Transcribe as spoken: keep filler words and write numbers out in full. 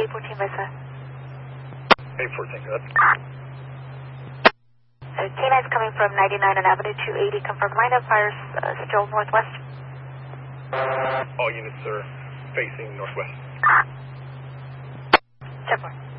eight fourteen by side. eight fourteen, good. Uh, K nine's coming from ninety-nine on Avenue two eighty. Confirmed lineup. Fires uh, still northwest. All units are facing northwest. ten four.